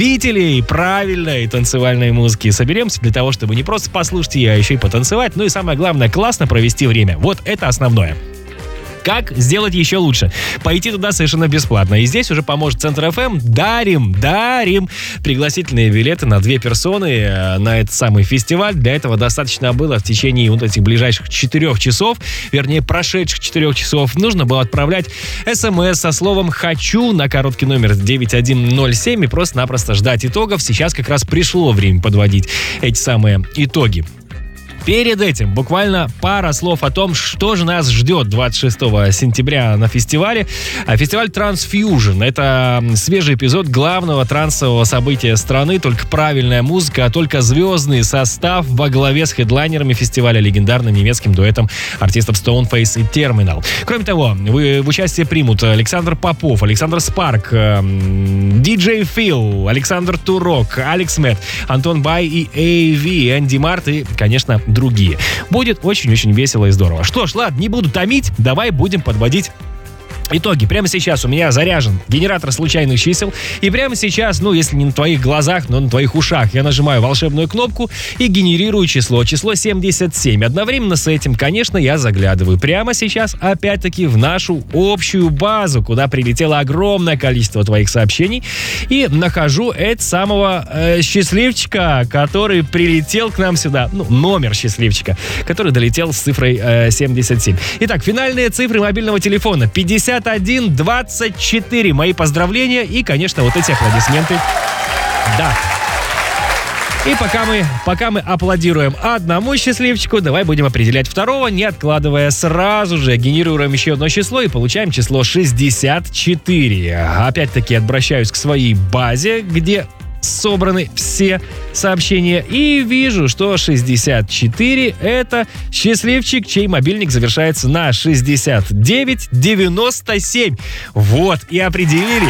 любителей правильной танцевальной музыки. Соберемся для того, чтобы не просто послушать ее, а еще и потанцевать. Ну и самое главное, классно провести время. Вот это основное. Как сделать еще лучше? Пойти туда совершенно бесплатно. И здесь уже поможет Центр FM. Дарим пригласительные билеты на 2 персоны на этот самый фестиваль. Для этого достаточно было в течение вот этих ближайших 4 часов, вернее, прошедших 4 часов, нужно было отправлять смс со словом «хочу» на короткий номер 9107 и просто-напросто ждать итогов. Сейчас как раз пришло время подводить эти самые итоги. Перед этим буквально пара слов о том, что же нас ждет 26 сентября на фестивале. Фестиваль Transfusion. Это свежий эпизод главного трансового события страны. Только правильная музыка, только звездный состав во главе с хедлайнерами фестиваля, легендарным немецким дуэтом артистов Stoneface и Terminal. Кроме того, в участие примут Александр Попов, Александр Спарк, диджей Фил, Александр Турок, Алекс Мэт, Антон Бай и AV, Энди Март и, конечно, другие. Будет очень-очень весело и здорово. Что ж, ладно, не буду томить, давай будем подводить итоги. Прямо сейчас у меня заряжен генератор случайных чисел. И прямо сейчас, если не на твоих глазах, но на твоих ушах, я нажимаю волшебную кнопку и генерирую число 77. Одновременно с этим, конечно, я заглядываю прямо сейчас, опять-таки, в нашу общую базу, куда прилетело огромное количество твоих сообщений. И нахожу этого самого счастливчика, который прилетел к нам сюда. Номер счастливчика, который долетел с цифрой 77. Итак, финальные цифры мобильного телефона 5124. Мои поздравления и, конечно, вот эти аплодисменты. Да. И пока мы аплодируем одному счастливчику, давай будем определять второго, не откладывая сразу же. Генерируем еще одно число и получаем число 64. Опять-таки обращаюсь к своей базе, где собраны все сообщения, и вижу, что 64 — это счастливчик, чей мобильник завершается на 6997. Вот, и определили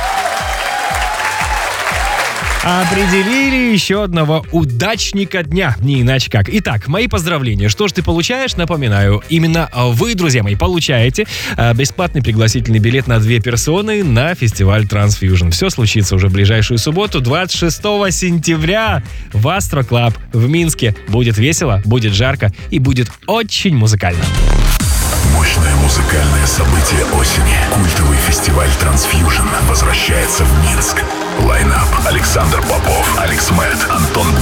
еще одного удачника дня, не иначе как. Итак, мои поздравления. Что ж ты получаешь? Напоминаю, именно вы, друзья мои, получаете бесплатный пригласительный билет на 2 персоны на фестиваль Transfusion. Все случится уже в ближайшую субботу, 26 сентября в Астро Клаб в Минске. Будет весело, будет жарко и будет очень музыкально. Мощное музыкальное событие осени. Культовый фестиваль Transfusion возвращается в Минск. Лайнап: Александр Попов, Алекс Мэт, Антон